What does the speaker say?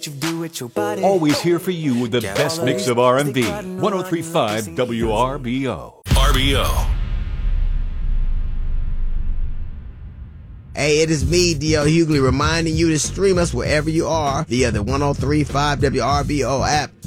Always here for you with the best mix of R&B. 103.5 WRBO. RBO. Hey, it is me, D.L. Hughley, reminding you to stream us wherever you are via the 103.5 WRBO app.